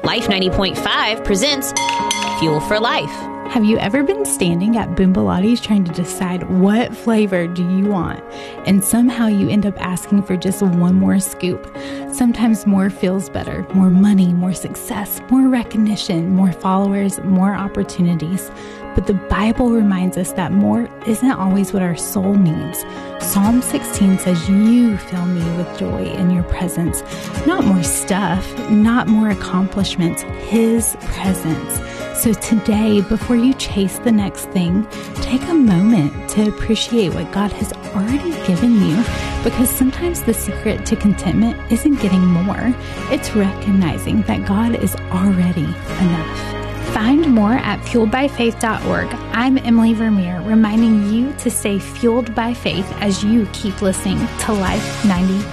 Life 90.5 presents Fuel for Life. Have you ever been standing at Boom Pilates trying to decide what flavor do you want? And somehow you end up asking for just one more scoop. Sometimes more feels better. More money, more success, more recognition, more followers, more opportunities. But the Bible reminds us that more isn't always what our soul needs. Psalm 16 says, "You fill me with joy in your presence." Not more stuff, not more accomplishments, His presence. So today, before you chase the next thing, take a moment to appreciate what God has already given you, because sometimes the secret to contentment isn't getting more. It's recognizing that God is already enough. Find more at fueledbyfaith.org. I'm Emily Vermeer, reminding you to stay fueled by faith as you keep listening to Life 90.